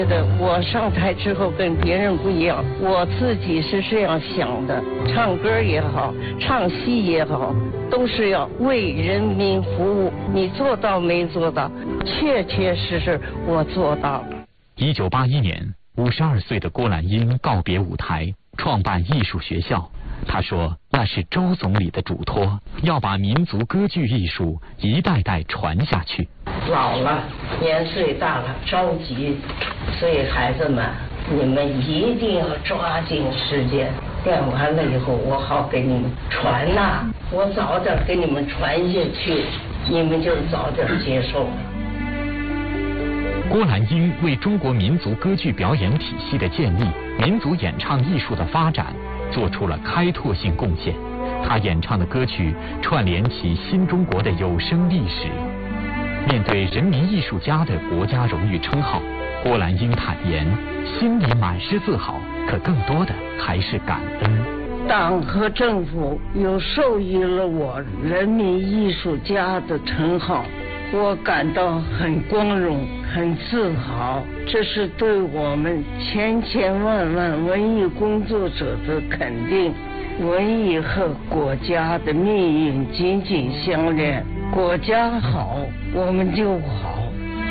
我上台之后跟别人不一样，我自己是这样想的，唱歌也好，唱戏也好，都是要为人民服务。你做到没做到？确确实实我做到了。 1981年，52岁的郭兰英告别舞台，创办艺术学校。他说那是周总理的嘱托，要把民族歌剧艺术一代代传下去。 老了，年岁大了，着急，所以孩子们，你们一定要抓紧时间，练完了以后，我好给你们传呐，我早点给你们传下去，你们就早点接受。 郭兰英为中国民族歌剧表演体系的建立、民族演唱艺术的发展做出了开拓性贡献。他演唱的歌曲串联起新中国的有声历史。面对人民艺术家的国家荣誉称号，郭兰英坦言，心里满是自豪，可更多的还是感恩。 党和政府又授予了我人民艺术家的称号，我感到很光荣，很自豪，这是对我们千千万万文艺工作者的肯定。文艺和国家的命运紧紧相连，国家好，我们就好。